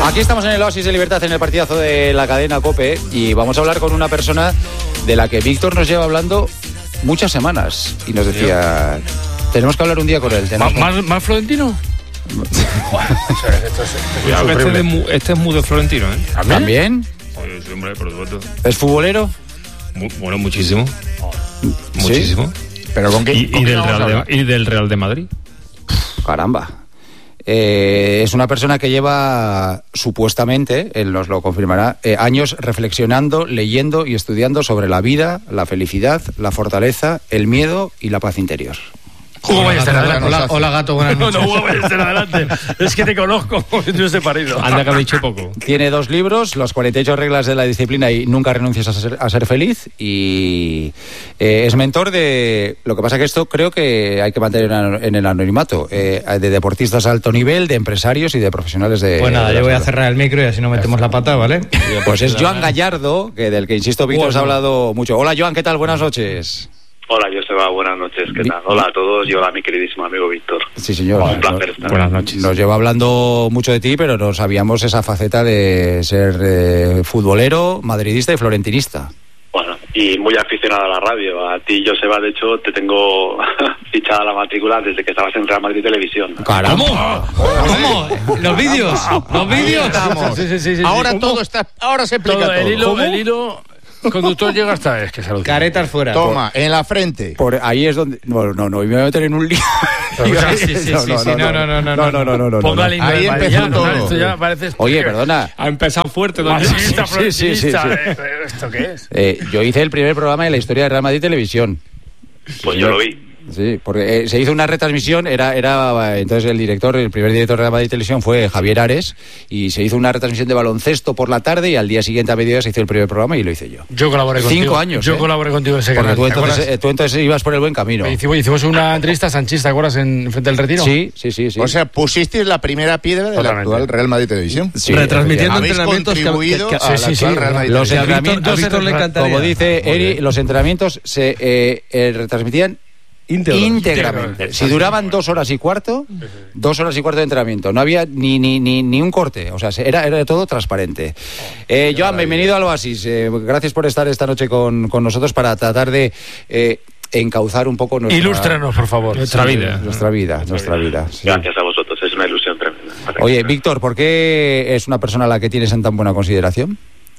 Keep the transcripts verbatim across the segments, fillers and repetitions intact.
Aquí estamos en el Oasis de Libertad, en el partidazo de la cadena COPE, y vamos a hablar con una persona de la que Víctor nos lleva hablando muchas semanas y nos decía, tenemos que hablar un día con él. ¿Más, más, ¿Más Florentino? Cuidado, este, de mu, este es muy de Florentino, ¿eh? ¿También? Oye, sí, hombre, por supuesto. ¿Es futbolero? Mu, bueno, muchísimo. ¿Sí? Muchísimo. ¿Pero con qué? Y, ¿con y, qué del Real de, y del Real de Madrid. Caramba. Eh, es una persona que lleva, supuestamente, él nos lo confirmará, eh, años reflexionando, leyendo y estudiando sobre la vida, la felicidad, la fortaleza, el miedo y la paz interior. ¿Cómo vayas a estar adelante? Hola, hola, gato, buenas noches. No, no, ¿cómo vayas a estar adelante? Es que te conozco, yo estoy parido. Anda que has dicho poco. Tiene dos libros, Las cuarenta y ocho reglas de la disciplina y Nunca renuncies a ser, a ser feliz, y eh, es mentor de, lo que pasa que esto creo que hay que mantener en el anonimato, eh, de deportistas de alto nivel, de empresarios y de profesionales de... Pues nada, de yo voy a salud. cerrar el micro y así no metemos la pata, ¿vale? Pues es Joan Gallardo, que del que, insisto, Víctor os ha hablado mucho. Hola, Joan, ¿qué tal? Buenas noches. Hola, Joseba, buenas noches, ¿qué tal? Hola a todos y hola a mi queridísimo amigo Víctor. Sí, señor. Un placer estar. Buenas noches. Nos lleva hablando mucho de ti, pero no sabíamos esa faceta de ser eh, futbolero, madridista y florentinista. Bueno, y muy aficionado a la radio. A ti, Joseba, de hecho, te tengo fichada la matrícula desde que estabas en Real Madrid Televisión. ¡Caramba! ¿Cómo? ¿Cómo? ¿Los vídeos? ¿Los vídeos? Sí, sí, sí, sí, Ahora sí. todo está, ahora se explica Todo, todo. el hilo, ¿Cómo? el hilo conductor llega hasta es que salud. Caretas fuera. Toma, en la frente. Por ahí es donde... Bueno, no, no, me voy a meter en un lío. Sí, sí, sí, sí, sí, no, no, no, no, no, no, no, no, no. Ponga el himno Ahí de Madrid, empezó ya, todo. no, esto ya parece... Oye, perdona. Ha empezado fuerte. Ah, sí, sí, sí, sí, sí, sí. ¿Esto qué es? Eh, yo hice el primer programa de la historia de Real Madrid Televisión. Pues yo lo vi. Sí, porque eh, se hizo una retransmisión, era, era entonces el director, el primer director de Real Madrid Televisión fue Javier Ares, y se hizo una retransmisión de baloncesto por la tarde y al día siguiente a mediodía se hizo el primer programa y lo hice yo. Yo colaboré contigo. Cinco años, Yo ¿eh? colaboré contigo en ese Porque canal. tú ¿te entonces, acuerdas? eh, tú entonces ibas por el buen camino. Hicimos, hicimos una entrevista a Sanchís, ¿te acuerdas? En frente del Retiro. Sí, sí, sí, sí. O sea, pusisteis la primera piedra del Totalmente. actual Real Madrid Televisión. Sí, retransmitiendo Habéis entrenamientos que- contribuido que- que- al sí, sí, actual sí. Real Madrid Los Televisión. entrenamientos, a Víctor le encantaría. como dice Muy Eri, bien. los entrenamientos se eh, eh, retransmitían Íntegros. íntegramente. Si duraban dos horas y cuarto, dos horas y cuarto de entrenamiento. No había ni ni ni, ni un corte. O sea, era, era todo transparente. Eh, Joan, bienvenido al Oasis. Eh, gracias por estar esta noche con, con nosotros para tratar de eh, encauzar un poco nuestra... Ilústranos, por favor. Nuestra Sí, vida. Nuestra vida, nuestra vida. Sí. Gracias a vosotros, es una ilusión tremenda. Oye, Víctor, ¿por qué es una persona a la que tienes en tan buena consideración?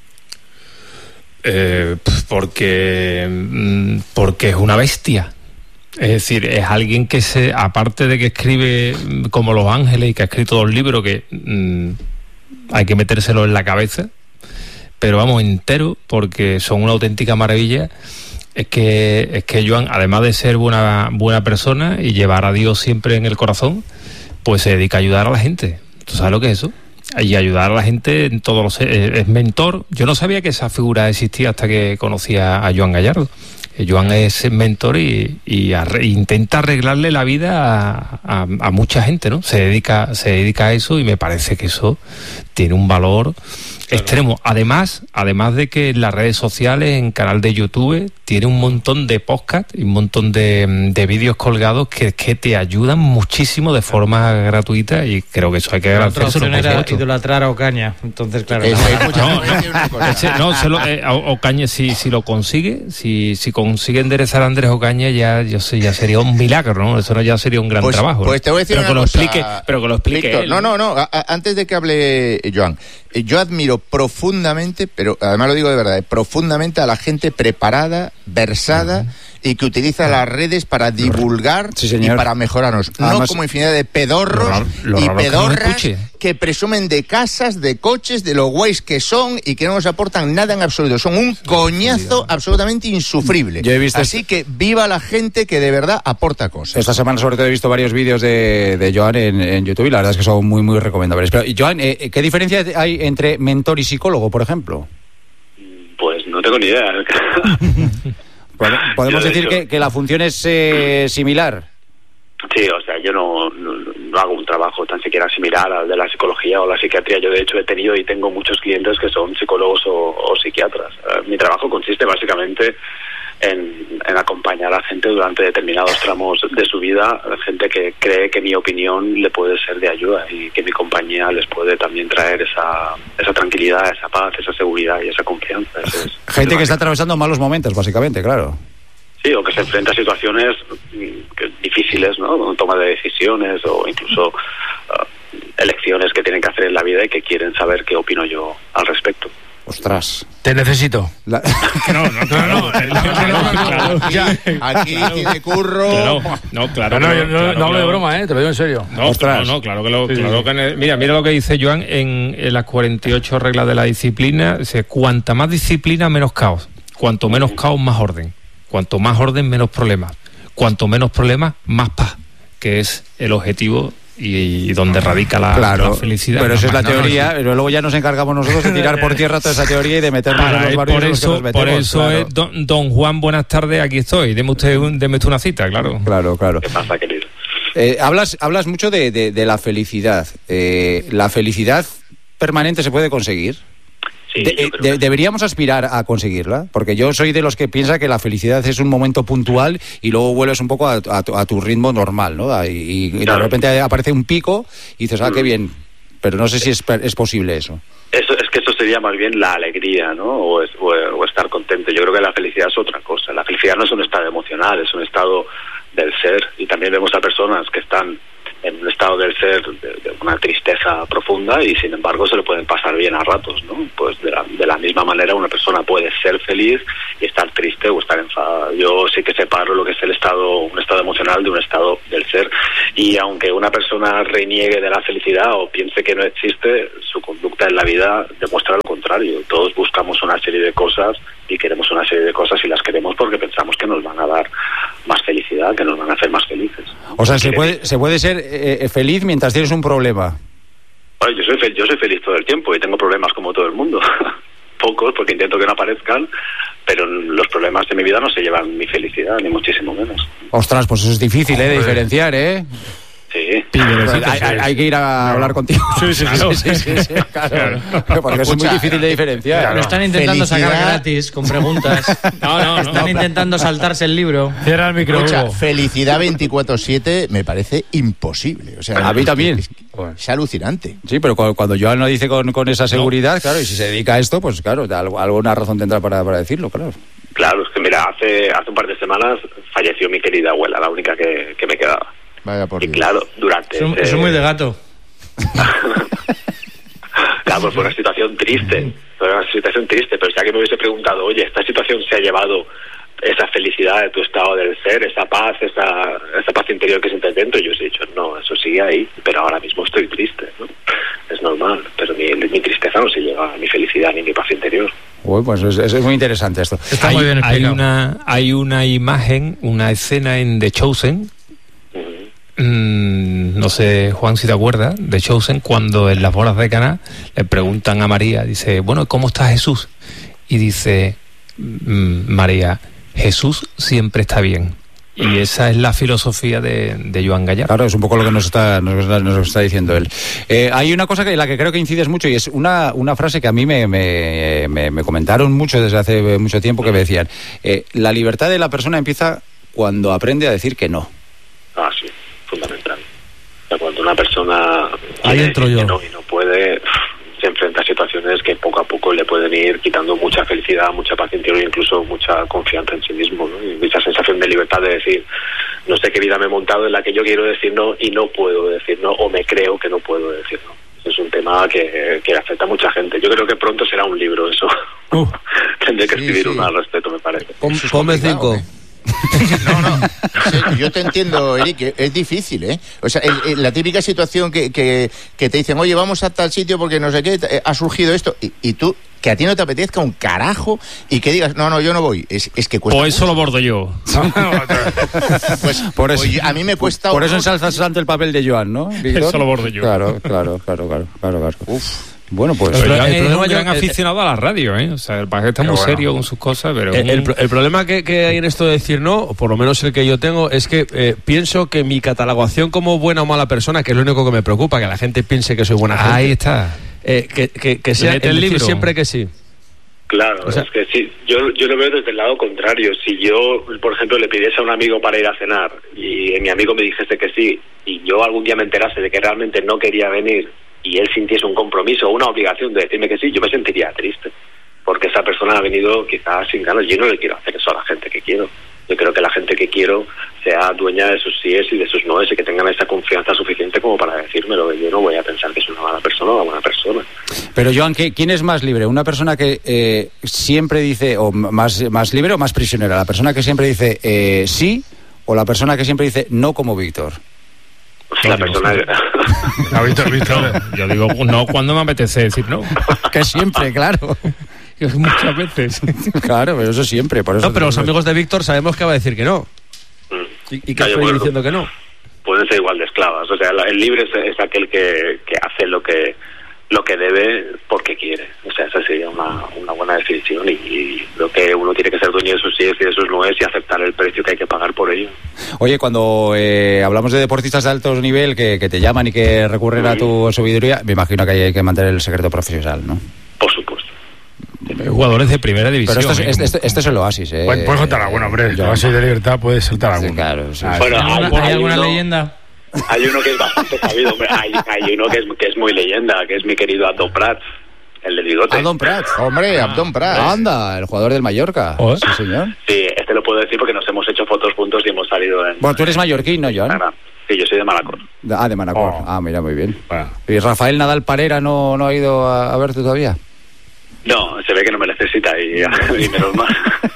Eh, porque, mm, porque es una bestia. Es decir, es alguien que se, aparte de que escribe mm, como Los Ángeles y que ha escrito dos libros que mm, hay que metérselo en la cabeza, pero vamos, entero, porque son una auténtica maravilla. Es que, es que Joan, además de ser buena, buena persona y llevar a Dios siempre en el corazón, pues se dedica a ayudar a la gente. ¿Tú sabes lo que es eso? Y ayudar a la gente en todos los... Es, es mentor. Yo no sabía que esa figura existía hasta que conocía a Joan Gallardo. Joan es mentor y, y arre, intenta arreglarle la vida a, a, a mucha gente, ¿no? Se dedica, se dedica a eso y me parece que eso tiene un valor extremo. Además, además de que en las redes sociales, en canal de YouTube, tiene un montón de podcasts y un montón de, de vídeos colgados que, que te ayudan muchísimo de forma gratuita y creo que eso hay que La otra agradecérselo, opción por era supuesto. idolatrar a Ocaña. Entonces, claro. Es- no. hay mucha No, gente que dice una cosa. Ese- no, se lo, eh, O- Ocaña, si, si lo consigue, si, si consigue enderezar a Andrés Ocaña, ya, yo sé, ya sería un milagro, ¿no? Eso no ya sería un gran Pues- trabajo. ¿no? pues te voy a decir pero una que lo cosa, explique, pero que lo explique Víctor, él. no, no, no. a- a- antes de que hable Joan, eh, yo admiro profundamente, pero además lo digo de verdad, eh, profundamente a la gente preparada, versada y que utiliza las redes para divulgar Sí, y señor. para mejorarnos. No Además- como infinidad de pedorros Lo raro- lo y raro es que no me pedorras escuche. que presumen de casas, de coches, de lo guays que son y que no nos aportan nada en absoluto. Son un coñazo absolutamente insufrible. Yo he visto Así que viva la gente que de verdad aporta cosas. Esta semana sobre todo he visto varios vídeos de, de Joan en, en YouTube y la verdad es que son muy, muy recomendables. Pero, Joan, eh, ¿qué diferencia hay entre mentor y psicólogo, por ejemplo? Pues no tengo ni idea. Pode- ¿Podemos Yo, de decir hecho- que, que la función es eh, similar? Sí, o sea, yo no, no, no hago un trabajo tan siquiera similar al de la psicología o la psiquiatría. Yo, de hecho, he tenido y tengo muchos clientes que son psicólogos o, o psiquiatras. Eh, mi trabajo consiste básicamente en, en acompañar acompañar a gente durante determinados tramos de su vida, gente que cree que mi opinión le puede ser de ayuda y que mi compañía les puede también traer esa, esa tranquilidad, esa paz, esa seguridad y esa confianza. Ese es, gente que está atravesando malos momentos, básicamente, claro. Sí, o que se enfrenta a situaciones que, difíciles, ¿no? Toma de decisiones o incluso uh, elecciones que tienen que hacer en la vida y que quieren saber qué opino yo al respecto. Ostras. Te necesito. La... No, no, no, no, claro. Aquí tiene curro. Claro, no, claro. No, no, claro, yo no, claro, no hablo de claro. broma, ¿eh? Te lo digo en serio. No, Ostras. no, no, claro que lo, Sí, claro sí. que mira, mira lo que dice Joan en, en las cuarenta y ocho reglas de la disciplina, dice, cuanta más disciplina, menos caos. Cuanto menos caos, más orden. Cuanto más orden, menos problemas. Cuanto menos problemas, más paz, que es el objetivo y, y donde radica la, Claro, la felicidad. pero eso es la No, no, teoría, no, pero luego ya nos encargamos nosotros de tirar por tierra toda esa teoría y de meternos Para, en los eh, barrios por en los que eso, nos metemos. por eso claro. es don, don Juan, buenas tardes, aquí estoy. Deme usted, un, deme usted una cita, claro. Claro, claro. ¿Qué pasa, querido? Eh, hablas, hablas mucho de, de, de la felicidad. Eh, ¿La felicidad permanente se puede conseguir? Sí, De- yo eh, creo de- que- deberíamos aspirar a conseguirla, porque yo soy de los que piensa que la felicidad es un momento puntual y luego vuelves un poco a, a tu, a tu ritmo normal, ¿no? Y, y de Claro. repente aparece un pico y dices, ah, qué bien, pero no sé si es, es posible eso. Eso, es que eso sería más bien la alegría, ¿no? O, es- o, o estar contento. Yo creo que la felicidad es otra cosa. La felicidad no es un estado emocional, es un estado del ser. Y también vemos a personas que están en un estado del ser de, de una tristeza profunda y sin embargo se lo pueden pasar bien a ratos, ¿no? Pues de la, de la misma manera una persona puede ser feliz y estar triste o estar enfadada. Yo sí que separo lo que es el estado, un estado emocional de un estado del ser, y aunque una persona reniegue de la felicidad o piense que no existe, su conducta en la vida demuestra lo contrario. Todos buscamos una serie de cosas y queremos una serie de cosas y las queremos porque pensamos que nos van a dar más felicidad, que nos van a hacer más felices. O sea, se Quiere puede, decir- se puede ser eh, feliz mientras tienes un problema. Bueno, yo soy fel- yo soy feliz todo el tiempo y tengo problemas como todo el mundo. Pocos, porque intento que no aparezcan, pero los problemas de mi vida no se llevan mi felicidad, ni muchísimo menos. Ostras, pues eso es difícil, ¿eh? De diferenciar, ¿eh? Sí. Hay, hay- hay que ir a hablar contigo. Sí, sí, claro. sí, sí, sí, sí, claro. Porque eso es muy Escucha, difícil de diferenciar. Lo están intentando sacar Felicidad. gratis con preguntas. No, no, no. Están intentando saltarse el libro. Cierra el micro, Escucha, Hugo. felicidad veinticuatro siete me parece imposible. O sea, A mí también. Es, es alucinante. Sí, pero cu- cuando Joan lo dice con, con esa seguridad, claro, y si se dedica a esto, pues claro, algo- alguna razón tendrá para, para decirlo, claro. Claro, es que mira, hace hace un par de semanas falleció mi querida abuela, la única que, que me quedaba. Vaya por Y Dios. claro, durante... Eso, ese- eso es muy de gato. Claro, pues fue una situación triste, fue una situación triste, pero ya que me hubiese preguntado, oye, esta situación se ha llevado esa felicidad de tu estado del ser, esa paz, esa, esa paz interior que sientes dentro, y yo os he dicho, no, eso sigue ahí, pero ahora mismo estoy triste, ¿no? Es normal, pero mi, mi tristeza no se lleva a mi felicidad ni mi paz interior. Uy, pues es, es muy interesante esto. Está hay, muy bien hay explicado. una hay una imagen, una escena en The Chosen. Ujú. Mm, no sé, Juan, si te acuerdas, de Chosen, cuando en las bodas de Caná le preguntan a María, dice, bueno, ¿cómo está Jesús? Y dice mm, María, Jesús siempre está bien. Y esa es la filosofía de, de Joan Gallar. Claro, es un poco lo que nos está, nos, nos está diciendo él. Eh, hay una cosa que en la que creo que incides mucho y es una, una frase que a mí me, me, me, me comentaron mucho desde hace mucho tiempo, que me decían, eh, la libertad de la persona empieza cuando aprende a decir que no. Ah, sí, fundamental. O sea, cuando una persona Ahí quiere entro decir yo. que no y no puede, se enfrenta a situaciones que poco a poco le pueden ir quitando mucha felicidad, mucha paz interior e incluso mucha confianza en sí mismo, ¿no? Y esa sensación de libertad de decir, no sé qué vida me he montado en la que yo quiero decir no y no puedo decir no, o me creo que no puedo decir no. Es un tema que, que afecta a mucha gente. Yo creo que pronto será un libro eso. Uh. Tendré que Sí, escribir sí. uno al respecto, me parece. Pon- Eso es Ponme complicado, cinco. ¿eh? No, no. Sí, yo te entiendo, Eric. Es difícil, ¿eh? O sea, el- el- la típica situación que, que, que te dicen, oye, vamos a tal sitio porque no sé qué, eh, ha surgido esto, y, y tú, que a ti no te apetezca un carajo y que digas, no, no, yo no voy. Es, es que cuesta. O eso lo bordo yo. Pues, Por eso, pues yo- a mí me cuesta. por eso horror. ensalzas tanto el papel de Joan, ¿no, Víctor? Eso lo bordo yo. Claro, claro, claro, claro, claro, claro. Uf. Bueno, pues... Pero El Joan es problema, un gran Joan, el- aficionado a la radio, ¿eh? O sea, el paje está muy bueno. serio con sus cosas, pero... El, el un- pro- el problema que, que hay en esto de decir no, o por lo menos el que yo tengo, es que eh, pienso que mi catalogación como buena o mala persona, que es lo único que me preocupa, que la gente piense que soy buena gente, Ahí está. eh, que, que, que sea Léete el el decir libro. siempre que sí. Claro, O sea- es que sí, yo, yo lo veo desde el lado contrario. Si yo, por ejemplo, le pidiese a un amigo para ir a cenar y mi amigo me dijese que sí, y yo algún día me enterase de que realmente no quería venir y él sintiese un compromiso o una obligación de decirme que sí, yo me sentiría triste. Porque esa persona ha venido quizás sin ganas. Yo no le quiero hacer eso a la gente que quiero. Yo creo que la gente que quiero sea dueña de sus síes y de sus noes y que tengan esa confianza suficiente como para decírmelo. Yo no voy a pensar que es una mala persona o una buena persona. Pero Joan, ¿qué- ¿quién es más libre? ¿Una persona que eh, siempre dice, o más, más libre o más prisionera? ¿La persona que siempre dice eh, sí o la persona que siempre dice no como Víctor? La persona... ¿Ha visto, Víctor? Yo digo, no, cuando me apetece decir no. Que siempre, claro. Muchas veces. Claro, pero eso siempre. Por eso No, pero los amigos de Víctor sabemos que va a decir que no. Mm. ¿Y, y qué Estoy de estoy acuerdo. diciendo que no? Pueden ser igual de esclavas. O sea, la- el libre es, es aquel que, que hace lo que lo que debe porque quiere. O sea, esa sería una, una buena definición. Y, y creo que uno tiene que ser dueño de sus síes y de sus nues y aceptar el precio que hay que pagar por ello. Oye, cuando eh, hablamos de deportistas de alto nivel que, que te llaman y que recurren a tu sabiduría, me imagino que hay, hay que mantener el secreto profesional, ¿no? Por supuesto. Jugadores de primera división. Pero esto es, ¿eh? este, este es el Oasis, ¿eh? Puedes, puedes contar alguno, hombre. Yo- Yo soy de libertad, puedes soltar Sí, alguno. claro, sí, Ah, sí. Bueno, ¿Hay alguna, hay- hay hay alguna uno- leyenda? Hay uno que es bastante sabido, hombre. Hay, hay uno que es, que es muy leyenda, que es mi querido Abdón Prats, el del bigote. Abdón Prats. Hombre, Abdón Prats. Anda, el jugador del Mallorca. Joder. Sí, señor. Sí, este lo puedo decir porque nos hemos hecho fotos juntos y hemos salido en... Bueno, tú eres mallorquín, ¿no, Joan? Instagram. Sí, yo soy de Manacor. Ah, de Manacor. Oh. Ah, mira, muy bien. Bueno. ¿Y Rafael Nadal Parera no, no ha ido a, a verte todavía? No, se ve que no me necesita y, y menos mal.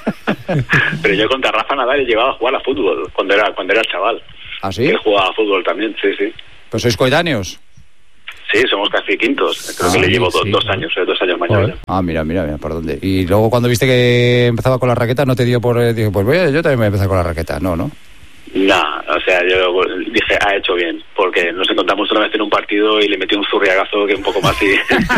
Pero yo contra Rafa Nadal he llegado a jugar a fútbol cuando era cuando era chaval. ¿Ah, sí? Él jugaba a fútbol también, sí, sí. Pues sois coetáneos. Sí, somos casi quintos. Creo Ah, que le sí, llevo do- sí. dos años, soy dos años mayor. Joder. ya. Ah, mira, mira, mira, por dónde. Y luego cuando viste que empezaba con la raqueta, no te dio por... Eh, dije, pues voy a- yo también voy a empezar con la raqueta. No, ¿no? Nah, o sea, yo dije, ha hecho bien, porque nos encontramos una vez en un partido y le metí un zurriagazo que un poco más y,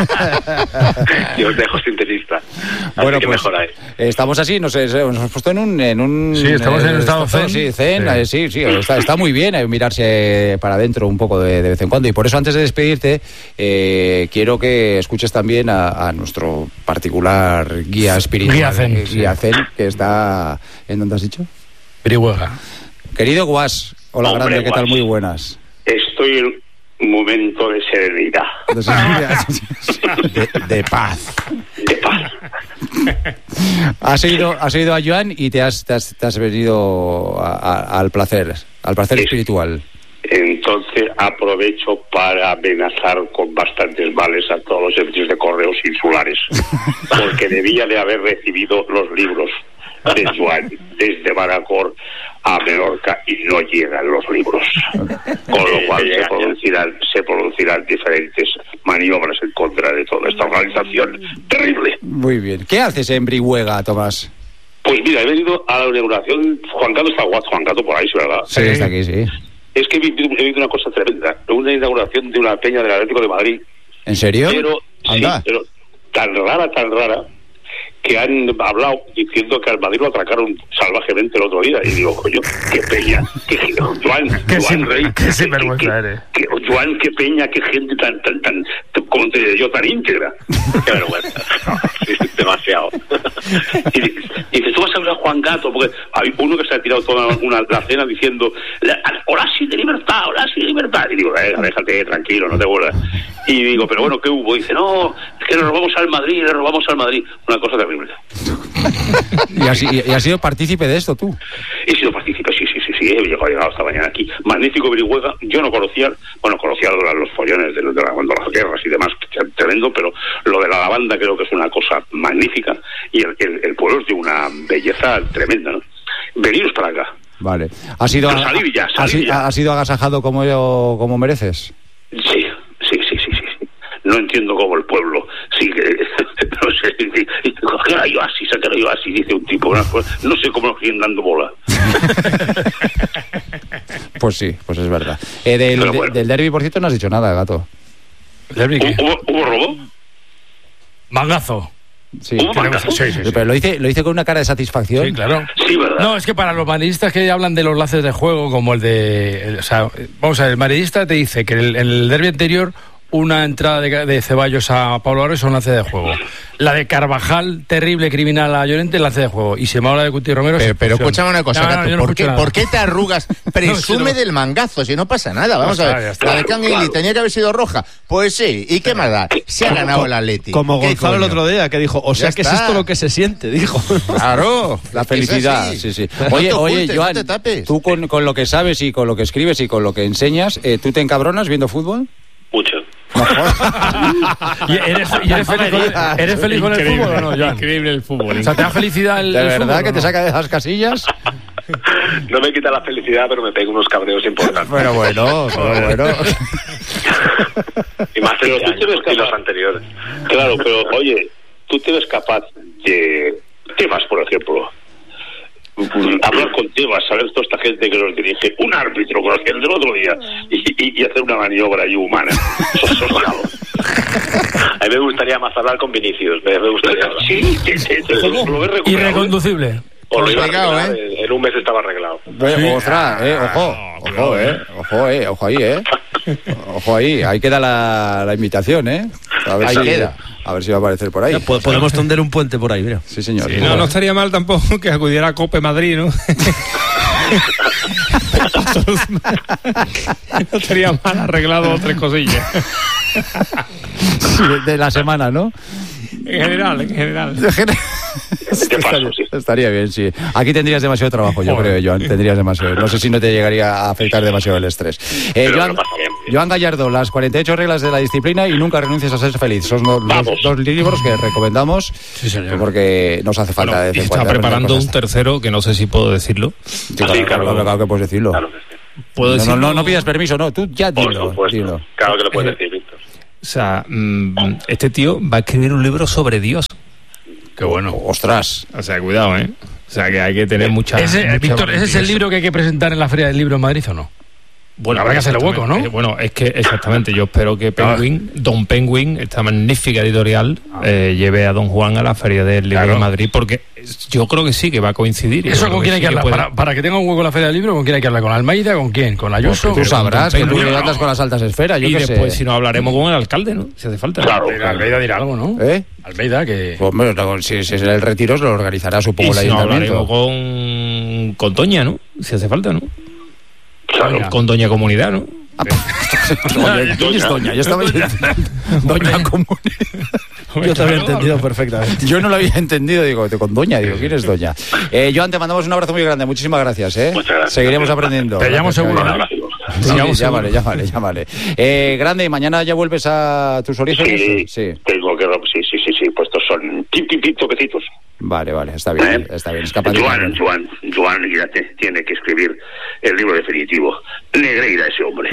y os dejo sintetista. Así Bueno, que pues mejor ahí. eh, estamos así, no sé, nos hemos puesto en un... En un Sí, estamos en un estado zen. Sí, zen, Sí. eh, sí, sí, está, está muy bien eh, mirarse para adentro un poco de, de vez en cuando. Y por eso antes de despedirte, eh, quiero que escuches también a, a nuestro particular guía espiritual. Guía zen, eh, sí. guía zen, que está... ¿En dónde has dicho? Brihuega. Querido Guas, hola Hombre, grande, ¿qué tal? Guas. Muy buenas. Estoy en un momento de serenidad, De, de paz. de paz. Has ido, has ido a Joan y te has, te has, te has venido a- a- al placer, al placer Sí. espiritual. Entonces aprovecho para amenazar con bastantes vales a todos los servicios de correos insulares, porque debía de haber recibido los libros de Joan desde Manacor a Menorca y no llegan los libros, con lo cual se producirán, se producirán diferentes maniobras en contra de toda esta organización terrible. Muy bien. ¿Qué haces en Brihuega, Tomás? Pues mira, he venido a la inauguración. Juan Gato está guapo, Juan Gato por ahí, ¿verdad? Sí, está aquí, sí. Es que he vivido, he vivido una cosa tremenda, una inauguración de una peña del Atlético de Madrid, ¿En serio? pero, sí, Anda. pero tan rara, tan rara, que han hablado diciendo que al Madrid lo atracaron salvajemente el otro día. Y digo, coño, qué peña, qué Joan, Qué Joan sin- Rey, qué sinvergüenza qué- eres. qué- Joan, qué peña, qué gente tan, tan, tan, como te diré yo, tan íntegra. Qué vergüenza. Sí, demasiado. Y dices, y dices, tú vas a hablar a Juan Gato, porque hay uno que se ha tirado toda una, la cena diciendo, "La- hola sí de libertad, hola sí de libertad". Y digo, eh, déjate, tranquilo, no te vuelvas. Y digo, pero bueno, ¿qué hubo? Y dice, no, es que le robamos al Madrid, le robamos al Madrid. Una cosa terrible. ¿Y has, y- y has sido partícipe de esto tú? He sido partícipe, sí, sí, sí, sí, he llegado esta mañana aquí. Magnífico Brihuega, yo no conocía, bueno, conocía lo de los follones, de, de, la- cuando las guerras y demás, tremendo, pero lo de la lavanda creo que es una cosa magnífica y el, el, el pueblo es de una belleza tremenda, ¿no? Veniros para acá. Vale. ¿Has sido, Pero salid ya, has, salid ya. has sido agasajado como, yo, como mereces? Sí, sí, sí, sí, sí, sí. No entiendo cómo el pueblo sigue, no sé, ¿a qué hora hay oasis? ¿A qué hora hay oasis? Dice un tipo, no, no sé cómo nos siguen dando bola. Pues sí, pues es verdad. Eh, del, Pero de- bueno. del derbi, por cierto, no has dicho nada, gato. Derby, ¿qué? ¿Hubo, hubo robo? Mangazo. Sí. ¿Hubo Tenemos- mangazo? Sí, sí, sí. Pero lo hice, lo hice con una cara de satisfacción. Sí, claro. Sí, ¿verdad? No, es que para los madridistas que hablan de los laces de juego, como el de... el- o sea, vamos a ver, el madridista te dice que en el, en el derbi anterior una entrada de, de Ceballos a Pablo Barrios son lance de juego. La de Carvajal, terrible criminal a Llorente, lance de juego. Y se me habla de Cuti Romero. Pero, pero escúchame una cosa, no, no, Gato, yo no ¿por, qué, escucho ¿por qué te arrugas? Presume No, si no- del mangazo, si no pasa nada. Vamos Ya a está, ver. ya está. La de Canguilí Claro. tenía que haber sido roja. Pues sí, ¿y qué más da? Se ha ganado el Atleti. Como ¿Qué Gonzalo el coño? otro día, que dijo, o sea Ya que es está. esto lo que se siente, dijo. Claro, La es que es felicidad, así. sí, sí. No Oye, te oye, ocultes, Joan, no te tapes. tú con, con lo que sabes y con lo que escribes y con lo que enseñas, eh, ¿tú te encabronas viendo fútbol? Mucho. ¿Y eres, y eres feliz, con, ¿eres feliz con el Increíble, fútbol o no, Joan? Increíble el fútbol. O sea, ¿te da felicidad el, ¿De el verdad fútbol, que o te no? saca de las casillas? No me quita la felicidad, pero me pega unos cabreos importantes. Pero bueno, pero bueno. Y más Pero este tú año te ves que los capaz. anteriores. Claro, pero oye, tú te ves capaz de temas, por ejemplo, mm, hablar con temas, saber toda esta gente que nos dirige, un árbitro con el que el del otro día, y, y- y hacer una maniobra ahí humana. Eso, eso es bravo. A mí me gustaría más hablar con Vinicius. Me, me gustaría hablar. Sí, que- que- que lo, lo ves recuperado. Irreconducible. O lo iba a Complicado, arreglar, ¿eh? en, en un mes estaba arreglado. Oye, ostras, eh, ojo, ojo, eh, ojo, eh, ojo ahí, eh. Ojo ahí, ahí queda la, la invitación, eh. A ver Ahí si, queda. A ver si va a aparecer por ahí. Ya, po- Podemos tender un puente por ahí, mira. Sí, señor. Sí, no, no estaría mal tampoco que acudiera a Cope Madrid, ¿no? No estaría mal arreglado dos, tres cosillas. Sí, de la semana, ¿no? En general, en general. estaría, sí. estaría bien, sí. Aquí tendrías demasiado trabajo, yo Joder. creo, Joan. Tendrías demasiado. No sé si no te llegaría a afectar demasiado el estrés. Eh, Pero Joan, lo pasaría muy bien. Joan Gallardo, las cuarenta y ocho reglas de la disciplina y nunca renuncies a ser feliz. Son los, los Vamos. dos libros que recomendamos señor. porque nos hace falta Bueno, de vez y en está cuando aprender preparando un cosas. tercero que no sé si puedo decirlo. Sí, claro, Sí, claro, claro. claro que puedes decirlo. Claro que sí. ¿Puedo No, no, decirlo? no, no pidas permiso, no. Tú ya Por dilo. supuesto. dilo. Claro que lo puedes decir, Víctor. O sea, mm, este tío va a escribir un libro sobre Dios. Qué bueno. Ostras. O sea, cuidado, ¿eh? O sea, que hay que tener mucha... Ese, mucha Víctor, ¿ese es el valentía. libro que hay que presentar en la Feria del Libro en Madrid o no? Bueno, Habrá que hacerle hueco, ¿no? exactamente. Bueno, es que exactamente, yo espero que Penguin, Don Penguin, esta magnífica editorial, eh, lleve a Don Juan a la Feria del Libro Claro. de Madrid, porque yo creo que sí, que va a coincidir. y yo ¿Eso creo con quién hay sí que hablar? puede- Para, para que tenga un hueco en la Feria del Libro, ¿con quién hay que hablar? ¿Con Almeida? ¿Con quién? ¿Con Ayuso? Tú sabrás que tú Penguin, andas con las altas esferas, yo y qué después, sé. si no, hablaremos con el alcalde, ¿no? Si hace falta. Claro. Pero Almeida dirá algo, ¿no? ¿Eh? Almeida, que... Pues, hombre, no, si, si es el retiro, lo organizará, Y supongo, el si no, ayuntamiento. hablaremos con, con Doña, ¿no? Si hace falta, ¿no? Claro. Con Doña Comunidad, ¿no? Oye, ¿quién es Doña? Yo estaba Doña Comunidad. Yo te había entendido perfectamente. Yo no lo había entendido, digo, con Doña, digo, ¿quién es Doña? Eh, Joan, te mandamos un abrazo muy grande, muchísimas gracias, ¿eh? Muchas gracias. Seguiremos aprendiendo. Te llamo Gracias, seguro, Javier. ¿no? Sí, Te llamo ya seguro. vale, ya vale, ya vale. Eh, grande, ¿y mañana ya vuelves a tus orígenes? Sí, Sí. tengo que... Sí, sí, sí, sí, pues estos son tip, tip, tip, toquecitos. Vale, vale, está bien, ¿Eh? está bien, es capaz de... Joan, Joan, Joan ya te- tiene que escribir el libro definitivo. Negreira ese hombre.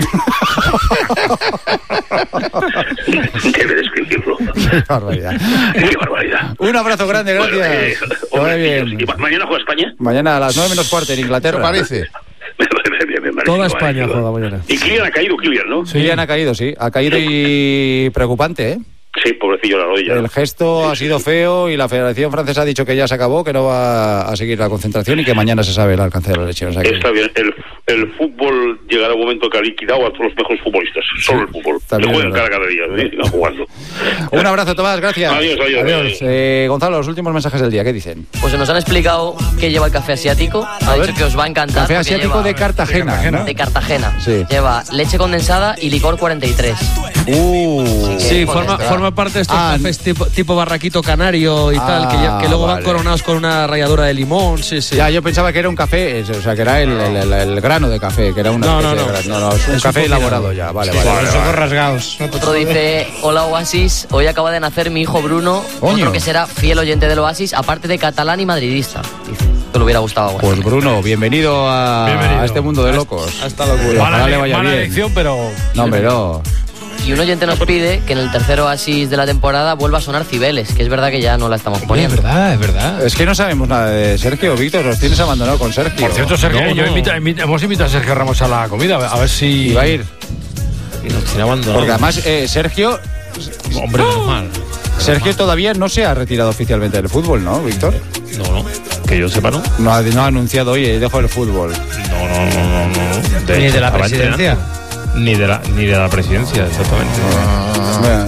Debe de escribirlo. Qué barbaridad. Qué barbaridad. Un abrazo grande, Bueno, gracias. eh, Que vaya hombre, bien. ¿y ma- mañana juega España? Mañana a las nueve menos cuarto en Inglaterra. ¿Eso parece? Me- me- me- me- me- Toda me- España me- juega mañana. Y Kylian ha caído, Kylian, ¿no? Kylian ha caído, sí. Ha caído y preocupante, ¿eh? Sí, pobrecillo la rodilla. El gesto ha sido feo y la Federación Francesa ha dicho que ya se acabó, que no va a seguir la concentración y que mañana se sabe el alcance de la lesión. O sea que- Está bien, el, el fútbol llegará un momento que ha liquidado a todos los mejores futbolistas. Solo el fútbol. Se también juegan es verdad. cada día, ¿eh? Sigan jugando. Un abrazo, Tomás, gracias. Adiós, adiós, adiós. Eh, Gonzalo, los últimos mensajes del día, ¿qué dicen? Pues nos han explicado que lleva el café asiático. Ha dicho que os va a encantar. Café porque asiático lleva- de Cartagena, ¿no? de Cartagena. Sí. Lleva leche condensada y licor cuarenta y tres. Uh, Sí, Joder, forma, está. forma parte de estos Ah, cafés tipo, tipo barraquito canario y tal, que, ya- que luego Ah, van vale. coronados con una ralladura de limón, sí, sí. Ya, yo pensaba que era un café, es- o sea, que era el, el- el- el grano de café, que era una No, especie no, de no. grano. No, no, es un Es un café combinado. elaborado ya, vale, Sí, vale. con vale, los ojos vale. rasgados. Otro dice, hola Oasis, hoy acaba de nacer mi hijo Bruno, Coño. otro que será fiel oyente del Oasis, aparte de catalán y madridista. Dice, que le hubiera gustado. Bueno. Pues Bruno, bienvenido a, Bienvenido. a este mundo de locos. Hasta locura. Ojalá Mala, le vaya mala bien. elección, pero... No, hombre, no. Y un oyente nos pide que en el tercer Oasis de la temporada vuelva a sonar Cibeles, que es verdad que ya no la estamos Es poniendo. verdad, es verdad. Es que no sabemos nada de Sergio, Víctor, los tienes abandonado con Sergio. Por cierto, Sergio, No, yo no. invita- invita- hemos invitado a Sergio Ramos a la comida, a ver si... Y va a ir. Y nos tiene abandonado. Porque además, eh, Sergio, Hombre, normal. Sergio todavía no se ha retirado oficialmente del fútbol, ¿no, Víctor? No, no. Que yo sepa, no. No ha, no ha anunciado, oye, dejo el fútbol. No, no, no, no. no. Ni de la estaba presidencia. entrenando. ni de la, ni de la presidencia, exactamente. Ah,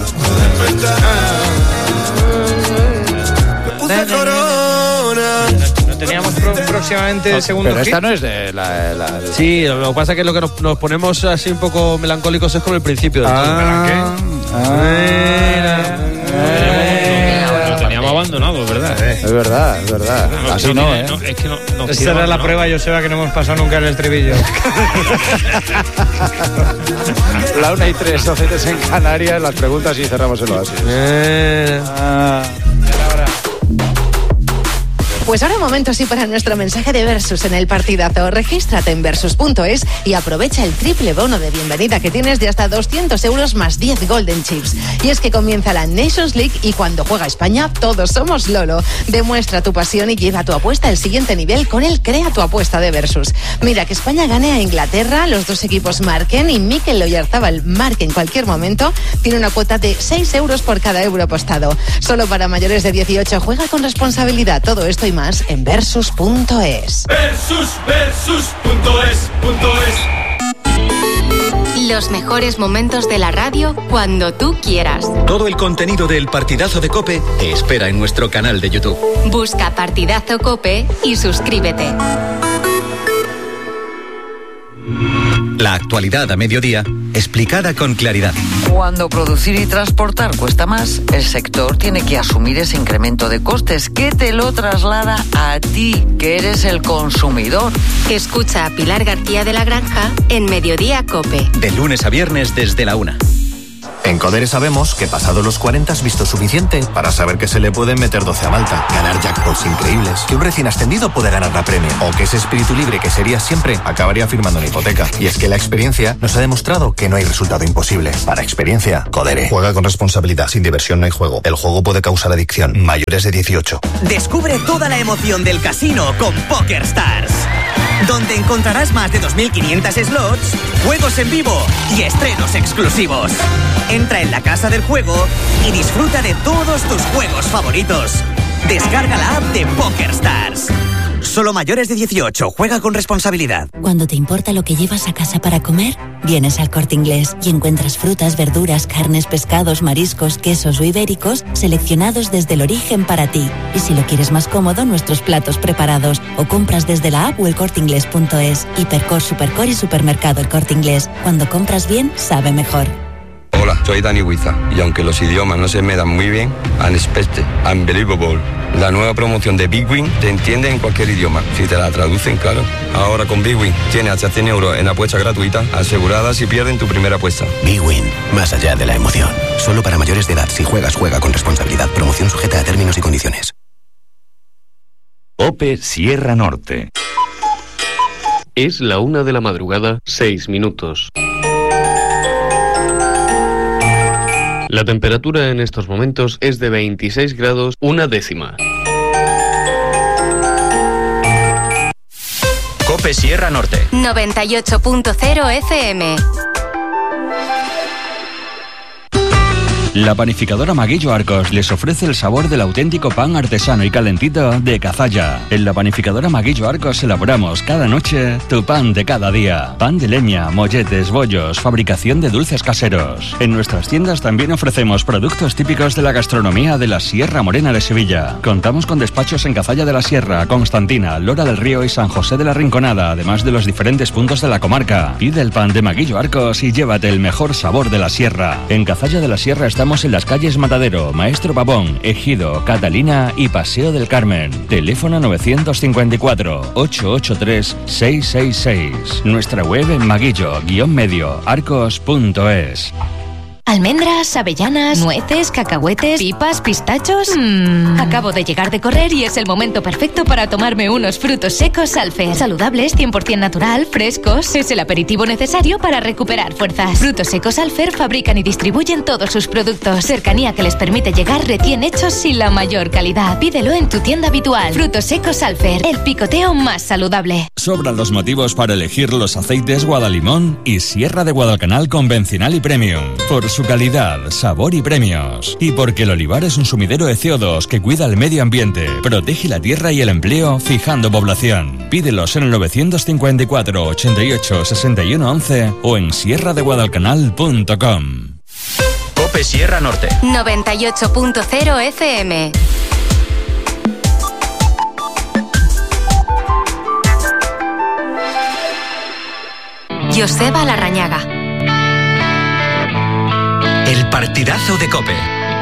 No teníamos pro- próximamente el segundo pero hit. esta no es de la... la- la- Sí, lo que pasa es que lo que nos, nos ponemos así un poco melancólicos es con el principio del todo. Ah, Lo teníamos abandonado, ¿verdad? es verdad, es verdad. Así no, ¿eh? Es que no, no Esa era la prueba, Joseba, que no hemos pasado nunca en el estribillo. La una y tres, doce en Canarias, las preguntas y cerramos el oasis. Eh, Ah. Pues ahora momento sí para nuestro mensaje de Versus en el partidazo. Regístrate en versus punto es y aprovecha el triple bono de bienvenida que tienes de hasta doscientos euros más diez Golden Chips. Y es que comienza la Nations League y cuando juega España, todos somos Lolo. Demuestra tu pasión y lleva tu apuesta al siguiente nivel con el Crea tu apuesta de Versus. Mira, que España gane a Inglaterra, los dos equipos marquen y Mikel Oyarzabal marque en cualquier momento, tiene una cuota de seis euros por cada euro apostado. Solo para mayores de dieciocho, juega con responsabilidad. Todo esto y más en versus punto es. Versus, versus punto es, punto es. Los mejores momentos de la radio cuando tú quieras. Todo el contenido del Partidazo de COPE te espera en nuestro canal de YouTube. Busca Partidazo COPE y suscríbete. La actualidad a mediodía, explicada con claridad. Cuando producir y transportar cuesta más, el sector tiene que asumir ese incremento de costes que te lo traslada a ti, que eres el consumidor. Escucha a Pilar García de la Granja en Mediodía COPE. De lunes a viernes desde la una. En Codere sabemos que pasado los cuarenta has visto suficiente para saber que se le pueden meter doce a Malta, ganar jackpots increíbles, que un recién ascendido puede ganar la Premier, o que ese espíritu libre que serías siempre acabaría firmando una hipoteca. Y es que la experiencia nos ha demostrado que no hay resultado imposible. Para experiencia, Codere. Juega con responsabilidad, sin diversión no hay juego. El juego puede causar adicción. Mayores de dieciocho. Descubre toda la emoción del casino con PokerStars, donde encontrarás más de dos mil quinientos slots, juegos en vivo y estrenos exclusivos. Entra en la casa del juego y disfruta de todos tus juegos favoritos. Descarga la app de PokerStars. Solo mayores de dieciocho. Juega con responsabilidad. Cuando te importa lo que llevas a casa para comer, vienes al Corte Inglés y encuentras frutas, verduras, carnes, pescados, mariscos, quesos o ibéricos seleccionados desde el origen para ti. Y si lo quieres más cómodo, nuestros platos preparados. O compras desde la app o el corte inglés punto es. Hipercor, Supercor y Supermercado El Corte Inglés. Cuando compras bien, sabe mejor. Hola, soy Dani Huiza y aunque los idiomas no se me dan muy bien, Unexpected, Unbelievable, la nueva promoción de Big Win te entiende en cualquier idioma, si te la traducen, claro. Ahora con Big Win tienes hasta cien euros en apuestas gratuitas aseguradas si pierden tu primera apuesta. Big Win, más allá de la emoción. Solo para mayores de edad. Si juegas, juega con responsabilidad. Promoción sujeta a términos y condiciones. OPE Sierra Norte. Es la una de la madrugada, seis minutos. La temperatura en estos momentos es de veintiséis grados, una décima. COPE Sierra Norte. noventa y ocho punto cero F M. La panificadora Maguillo Arcos les ofrece el sabor del auténtico pan artesano y calentito de Cazalla. En la panificadora Maguillo Arcos elaboramos cada noche tu pan de cada día. Pan de leña, molletes, bollos, fabricación de dulces caseros. En nuestras tiendas también ofrecemos productos típicos de la gastronomía de la Sierra Morena de Sevilla. Contamos con despachos en Cazalla de la Sierra, Constantina, Lora del Río y San José de la Rinconada, además de los diferentes puntos de la comarca. Pide el pan de Maguillo Arcos y llévate el mejor sabor de la Sierra. En Cazalla de la Sierra estamos en las calles Matadero, Maestro Pavón, Ejido, Catalina y Paseo del Carmen. Teléfono nueve cinco cuatro, ocho ocho tres, seis seis seis. Nuestra web en maguillo-medio arcos punto es. Almendras, avellanas, nueces, cacahuetes, pipas, pistachos. Mm. Acabo de llegar de correr y es el momento perfecto para tomarme unos frutos secos Alfer. Saludables, cien por ciento natural, frescos. Es el aperitivo necesario para recuperar fuerzas. Frutos secos Alfer fabrican y distribuyen todos sus productos. Cercanía que les permite llegar recién hechos y la mayor calidad. Pídelo en tu tienda habitual. Frutos secos Alfer, el picoteo más saludable. Sobran los motivos para elegir los aceites Guadalimón y Sierra de Guadalcanal convencional y premium. Por su calidad, sabor y premios. Y porque el olivar es un sumidero de C O dos que cuida el medio ambiente, protege la tierra y el empleo, fijando población. Pídelos en el novecientos cincuenta y cuatro, ochenta y ocho, sesenta y uno once o en sierra de guadalcanal punto com. Cope Sierra Norte. noventa y ocho punto cero F M. Joseba Larrañaga. El partidazo de Cope.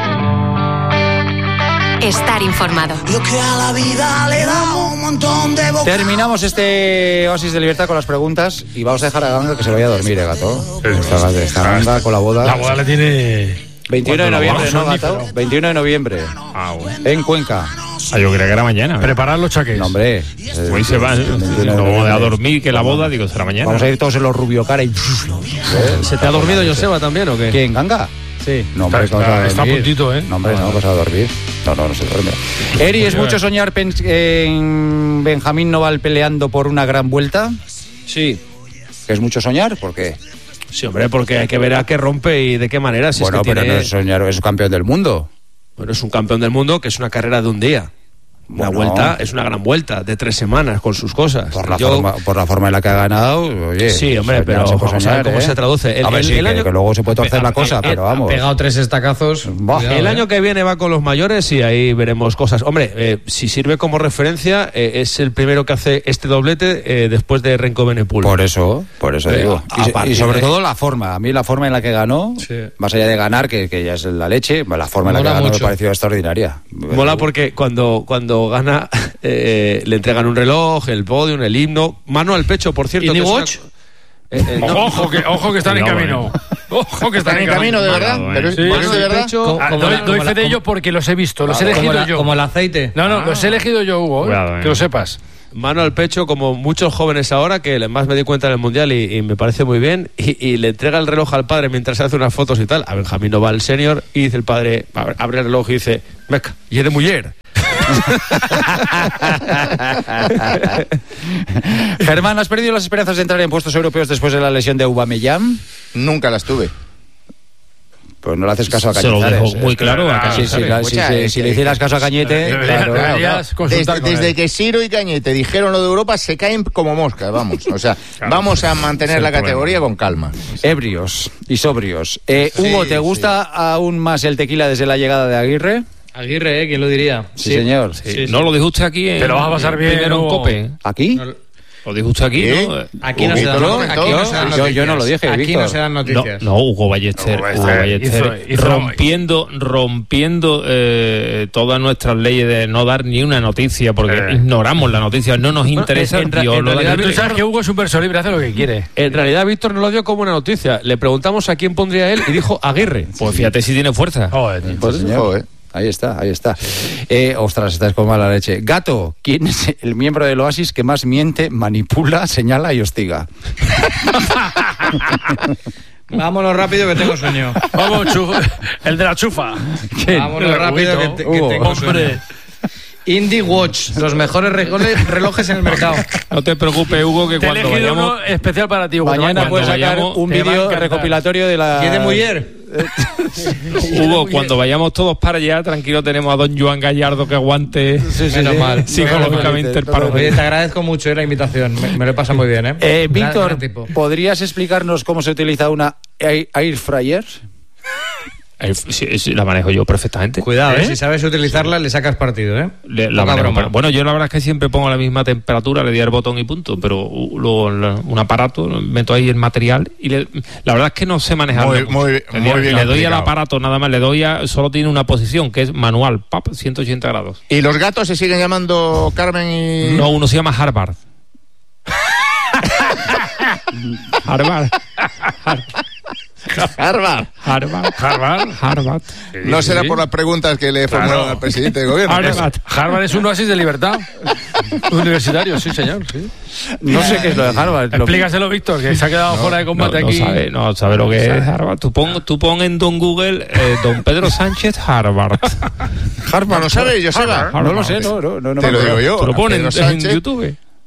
Estar informado. Lo que a la vida le da un montón de boca. Terminamos este Oasis de Libertad con las preguntas y vamos a dejar a Ganga que se vaya a dormir, ¿eh, Gato? Esta, esta Ganga con la boda. La boda le tiene... veintiuno de noviembre, ¿no, Gato? veintiuno de noviembre. Ah, bueno. En Cuenca. Ah, yo creía que era mañana. Preparar los chaques. No, hombre. Hoy se va no, a dormir, que la boda, digo, será mañana. Vamos a ir todos en los rubio cara y... ¿Se te ha dormido Joseba también o qué? ¿Quién, Ganga? Sí. No, hombre, está, está, está a puntito, ¿eh? No, hombre, no, vas a dormir. No, no, no se duerme. Eri, ¿es mucho soñar pens- en Benjamín Noval peleando por una gran vuelta? Sí. ¿Es mucho soñar? ¿Por qué? Sí, hombre, porque hay que ver a qué rompe y de qué manera. Si bueno, es que pero tiene... no es soñar, es campeón del mundo. Bueno, es un campeón del mundo que es una carrera de un día. Una Bueno. vuelta es una gran vuelta de tres semanas con sus cosas. Por la, Yo- forma, por la forma en la que ha ganado, oye. Sí, hombre, soñar pero se puede vamos a ver cómo ¿eh? se traduce. El- A ver, el- sí, el que, año- que luego se puede torcer la cosa, pero vamos. Ha pegado tres estacazos. Bah. Cuidado, El eh. año que viene va con los mayores y ahí veremos cosas. Hombre, eh, si sirve como referencia, eh, es el primero que hace este doblete eh, después de Renko Benepul. Por eso, por eso Eh, digo. a Y, se- partir y sobre de- todo la forma. A mí la forma en la que ganó, Sí. más allá de ganar, que, que ya es la leche, la forma en la que Mola ganó me mucho. pareció extraordinaria. Mola porque cuando, cuando gana eh, le entregan un reloj, el podium, el himno, mano al pecho, por cierto. ¿Indie que es una- Watch? Eh, eh, no. Ojo, que, ojo que están en Cuidado, camino. Ojo que están ¿Están en camino, de verdad? Cuidado, eh. ¿Pero, Sí, pero es sí, de de verdad? hecho, Ah, como doy la- doy como fe de la- ello porque los he visto, los he Como, elegido la- yo. como el aceite. No, no, Ah. los he elegido yo, Hugo, ¿eh? Cuidado, eh. Que lo sepas. Mano al pecho, como muchos jóvenes ahora, que más me di cuenta en el Mundial y, y me parece muy bien, y, y le entrega el reloj al padre mientras se hace unas fotos y tal, a Benjamín Noval senior, y dice el padre, abre abre el reloj y dice, meca, y es de mujer. Germán, ¿has perdido las esperanzas de entrar en puestos europeos después de la lesión de Aubameyang? Nunca las tuve. Pues no le haces caso a Se lo Cañete. dejo muy claro a Sí, sí, Cañete. la- sí, Escucha, sí, es si que- le hicieras caso a Cañete, Deberías- claro. deberías consultar Desde, con desde él. que Siro y Cañete dijeron lo de Europa, se caen como moscas, vamos. O sea, vamos a mantener es la el problema. categoría con calma. Ebrios y sobrios. Eh, Sí, Hugo, ¿te sí. gusta aún más el tequila desde la llegada de Aguirre? Aguirre, ¿eh? ¿Quién lo diría? Sí, señor. Sí, no lo dijo usted aquí en, Te lo vas a pasar bien, primero en Hugo. Cope. ¿Aquí? No, Lo dijo usted aquí, ¿Qué? ¿no? Aquí no se dan Hugo, noticias. aquí Aquí no no se se dan dan Yo, yo no lo dije, Aquí Víctor. no se dan No, noticias. no, Hugo Ballester, Hugo Hugo Ballester Ballester, hizo- hizo- rompiendo, rompiendo eh, todas nuestras leyes de no dar ni una noticia, porque Eh. ignoramos la noticia, no nos interesa. en ra- Dios en lo da realidad, libre. Tú sabes que Hugo es un verso libre, hace lo que quiere. En realidad, Víctor no lo dio como una noticia. Le preguntamos a quién pondría él y dijo Aguirre. Pues fíjate si tiene fuerza. Joder, tío. Pues, Joder. joder. Ahí está, ahí está. Eh, ostras, estás con mala leche. Gato, ¿quién es el miembro del Oasis que más miente, manipula, señala y hostiga? Vámonos rápido que tengo sueño. Vamos, chu- el de la chufa. Vámonos El rápido que, Huguito. te- que Hugo. tengo sueño. Hombre. Indie Watch, los mejores re- relojes en el mercado. No te preocupes, Hugo, que Te he cuando elegido vayamos... uno especial para ti, Hugo. Mañana cuando puedes sacar vayamos, un te va a vídeo encantar. recopilatorio de la... ¿Y es de mujer? Hugo, cuando vayamos todos para allá, tranquilo, tenemos a don Joan Gallardo que aguante Menos mal. psicológicamente el paro. Oye, te agradezco mucho eh, la invitación. Me, me lo he pasado muy bien, ¿eh? Eh, Gran- Víctor, gran tipo. ¿podrías explicarnos cómo se utiliza una air, air fryer? Eh, sí, sí, la manejo yo perfectamente. Cuidado, ¿eh? ¿Eh? Si sabes utilizarla, le sacas partido, ¿eh? Le- la Poca manejo, broma. pero- bueno, yo la verdad es que siempre pongo la misma temperatura, le doy el botón y punto, pero uh, luego la- un aparato, meto ahí el material y le- la verdad es que no sé manejarlo. Muy- mucho. muy- le, muy bien le doy al aplicado. aparato nada más, le doy a, solo tiene una posición que es manual, pap, ciento ochenta grados. ¿Y los gatos se siguen llamando Carmen y...? No, uno se llama Harvard. Harvard. Harvard. Harvard. Harvard. Harvard. No será Sí. por las preguntas que le formularon Claro. al presidente del gobierno. Harvard. Harvard es un oasis de libertad. Universitario, sí, señor. Sí. No sé qué es lo de Harvard. Lo- Explícaselo, Víctor, que se ha quedado fuera de No, combate no aquí. sabe, no sabe lo que es Harvard. Tú pon, tú pon en Don Google eh, Don Pedro Sánchez Harvard. Harvard. ¿No lo sabe, Joseba? No lo sé, no, no, no, no Te me lo digo acuerdo. yo. Tú lo pones en, Pedro en Sánchez. YouTube.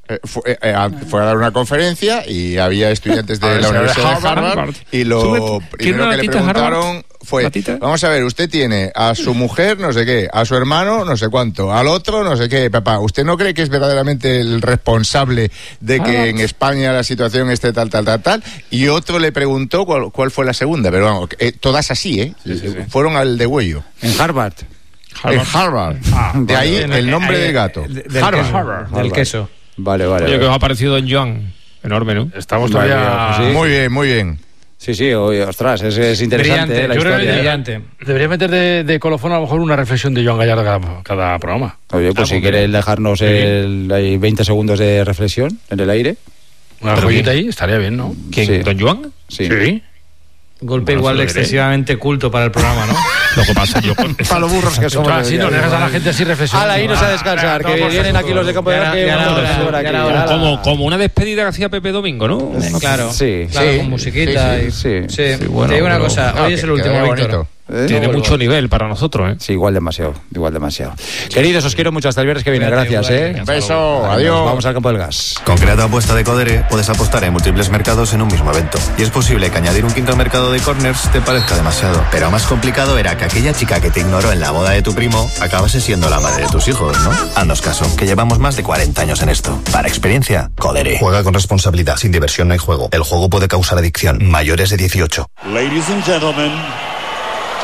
fue, eh, fue a dar una conferencia y había estudiantes de la Universidad de Harvard, Harvard y lo primero que le preguntaron fue, vamos a ver, usted tiene a su mujer no sé qué, a su hermano no sé cuánto, al otro no sé qué, papá, ¿usted no cree que es verdaderamente el responsable de que en España la situación esté tal, tal, tal, tal? Y otro le preguntó cuál, cuál fue la segunda, pero vamos, eh, todas así, ¿eh? Sí, sí, sí. Fueron al degüello. En Harvard. Harvard. En Harvard. Ah, de ahí el, el nombre ahí, del gato. De, del Harvard. Queso. Harvard. Del queso. Vale, vale. Oye, vale. que os ha parecido en Joan. Enorme, ¿no? Estamos todavía... Sí. Muy bien, muy bien. Sí, sí, oye, ostras, es, es interesante brillante, eh, la yo historia. Creo que brillante. Debería meter de, de colofón a lo mejor una reflexión de Joan Gallardo cada, cada programa. Oye, pues ah, si queréis dejarnos el, el veinte segundos de reflexión en el aire. Una joyita ahí, estaría bien, ¿no? ¿Quién? Sí. ¿Don Joan? Sí. Sí. Golpe bueno, igual excesivamente culto para el programa, ¿no? Lo que pasa yo con... Para los burros que somos. Claro, así no dejas a la gente así reflexionar. Ala, irnos a descansar, que vienen aquí los de Campo de Garque. Como, como una despedida que hacía Pepe Domingo, ¿no? Eh, claro, sí, claro, sí, con musiquita. Sí, y, sí, sí. sí. sí bueno, te digo una pero, cosa, no, hoy es el último, Víctor. ¿Eh? Tiene no, mucho nivel para nosotros, ¿eh? Sí, igual demasiado, igual demasiado. Queridos, os quiero mucho hasta el viernes que viene. Gracias, ¿eh? Un beso, adiós. Vamos al campo del gas. Con Creato Apuesta de Codere puedes apostar en múltiples mercados en un mismo evento. Y es posible que añadir un quinto mercado de corners te parezca demasiado. Pero más complicado era que aquella chica que te ignoró en la boda de tu primo acabase siendo la madre de tus hijos, ¿no? Haznos caso, que llevamos más de cuarenta años en esto. Para experiencia, Codere. Juega con responsabilidad. Sin diversión no hay juego. El juego puede causar adicción. Mayores de dieciocho. Ladies and gentlemen.